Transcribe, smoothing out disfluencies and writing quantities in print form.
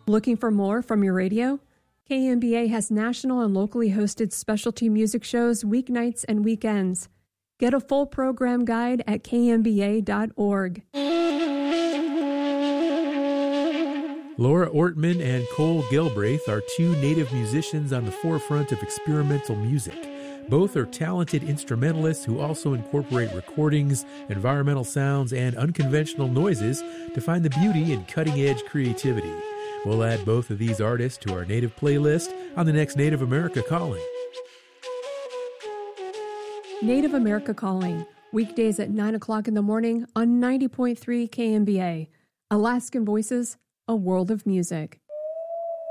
Looking for more from your radio? KMBA has national and locally hosted specialty music shows weeknights and weekends. Get a full program guide at kmba.org. Laura Ortman and Cole Gilbraith are two native musicians on the forefront of experimental music. Both are talented instrumentalists who also incorporate recordings, environmental sounds, and unconventional noises to find the beauty in cutting-edge creativity. We'll add both of these artists to our native playlist on the next Native America Calling. Native America Calling, weekdays at 9 o'clock in the morning on 90.3 KMBA. Alaskan Voices, a world of music.